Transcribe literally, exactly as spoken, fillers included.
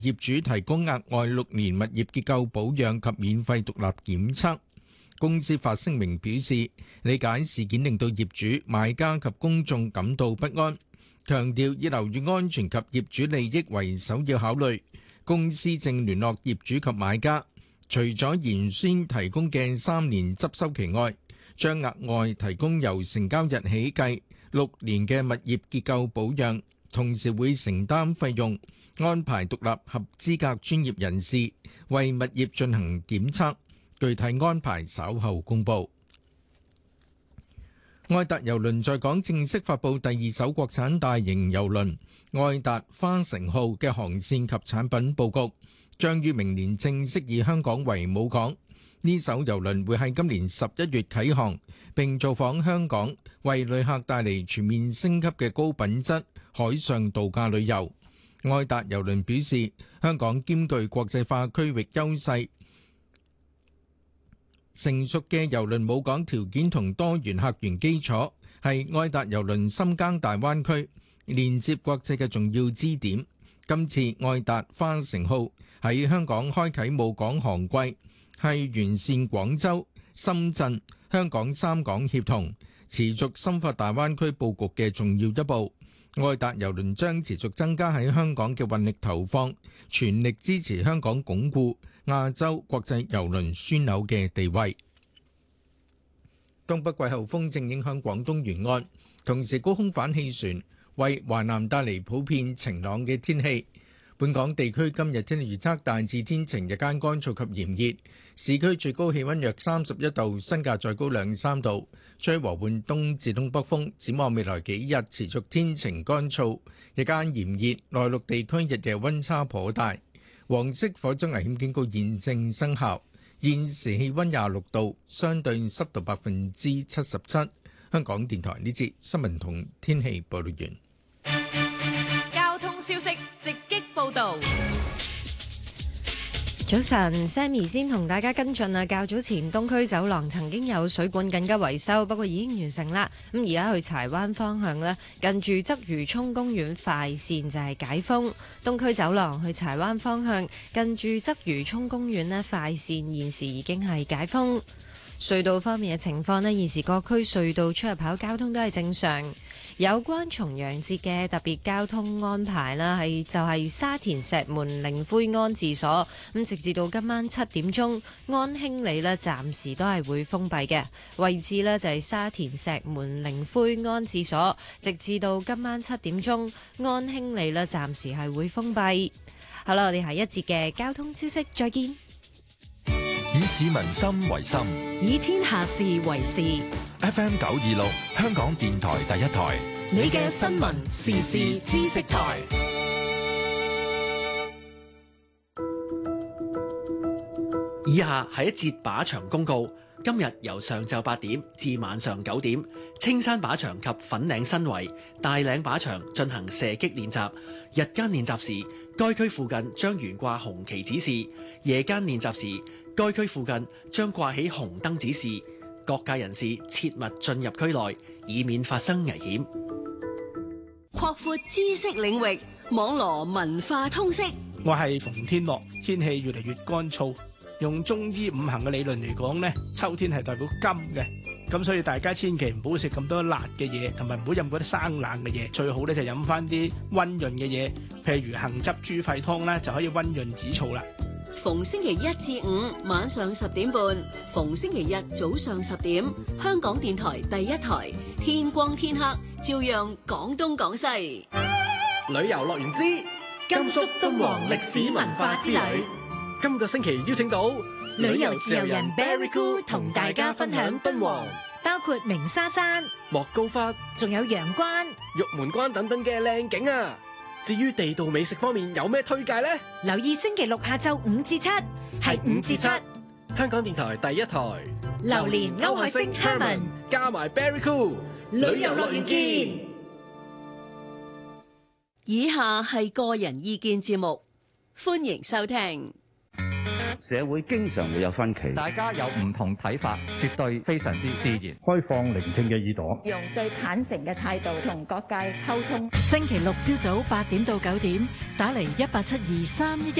業主提供額外六年物業結構保養及免費獨立檢測。公司發聲明表示，理解事件令到業主、買家及公眾感到不安，強調以樓宇安全及業主利益為首要考慮。公司正聯絡業主及買家，除咗原先提供嘅三年執收期外，將額外提供由成交日起計六年嘅物業結構保養，同時會承擔費用，安排獨立合資格專業人士為物業進行檢測。具體安排稍後公佈。愛達郵輪在港正式發布第二艘國產大型郵輪愛達花城號嘅航線及產品佈局，將於明年正式以香港為母港。呢艘郵輪會喺今年十一月啟航，並造訪香港，為旅客帶嚟全面升級嘅高品質海上度假旅遊。愛達郵輪表示，香港兼具國際化區域優勢，成熟嘅郵輪母港條件同多元客源基礎，係愛達郵輪深耕大灣區、連接國際嘅重要支點。今次愛達花城號喺香港開啓母港航季，係完善廣州、深圳、香港三港協同，持續深化大灣區佈局嘅重要一步。愛達郵輪將持續增加喺香港嘅運力投放，全力支持香港鞏固亞洲國際郵輪樞紐嘅地位。東北季候風正影響廣東沿岸，同時高空反氣旋為華南帶嚟普遍晴朗嘅天氣。本港地區今日天氣預測大致天晴，日間乾燥及炎熱，市區最高氣溫約三十一度，新界再高兩三度，吹和緩東至東北風。展望未來幾日持續天晴乾燥，日間炎熱，內陸地區日夜溫差頗大。黃色火災危險警告現正生效。現時氣溫廿六度，相對濕度百分之七十七。香港電台呢節新聞同天氣報道完。 交通消息直擊報道。 早晨 ，Sammy 先同大家跟進啊。較早前東區走廊曾經有水管緊急維修，不過已經完成啦。咁而家去柴灣方向呢，近住鰂魚涌公園快線就係解封。東區走廊去柴灣方向，近住鰂魚涌公園呢，快線現時已經係解封。隧道方面嘅情況呢，現時各區隧道出入口交通都係正常。有關重陽節嘅特別交通安排啦，係就係沙田石門靈灰安置所咁，直至到今晚七點鐘，安興里呢暫時都係會封閉嘅位置呢，就係沙田石門靈灰安置所，直至到今晚七點鐘，安興里呢暫時係會封閉。好啦，我哋下一節嘅交通消息再見。 以市民心為心， 以天下事為事。 F M 九二六，香港電台第一台， 你嘅新聞時事知識台。 以下係一節靶場公告。今日由上晝八點至晚上九點，青山靶場及粉嶺新圍、大嶺靶場進行射擊練習。日間練習時，該區附近將懸掛紅旗指示；夜間練習時，該區附近將掛起紅燈指示。各界人士切勿進入區內，以免發生危險。 擴闊知識領域，網羅文化通識。 我係馮天樂。天氣越嚟越乾燥，用中醫五行嘅理論嚟講呢，秋天係代表金嘅，咁所以大家千祈唔好食咁多辣嘅嘢，同埋唔好飲嗰啲生冷嘅嘢，最好咧就飲翻啲溫潤嘅嘢，譬如杏汁豬肺湯啦，就可以溫潤止燥啦。 逢星期一至五晚上十點半，逢星期日早上十點，香港電台第一台，天光天黑照樣講東講西。 旅遊樂園之甘肅敦煌歷史文化之旅， 今個星期邀請到旅遊自由人 Barry Cool 同大家分享敦煌，包括鳴沙山、 莫高窟， 仲有陽關、 玉門關等等嘅靚景啊！至於地道美食方面有咩推介呢？ 留意星期六下晝五至七，係五至七， 香港電台第一台， 榴蓮歐海星 Herman 加埋 Barry Cool， 旅遊樂園見。以下係個人意見節目，歡迎收聽。 社會經常會有分歧， 大家有唔同睇法，絕對非常之自然。 開放聆聽嘅耳朵， 用最坦誠嘅態度同各界溝通。 星期六朝早八點到九點，打嚟一八七二三一一。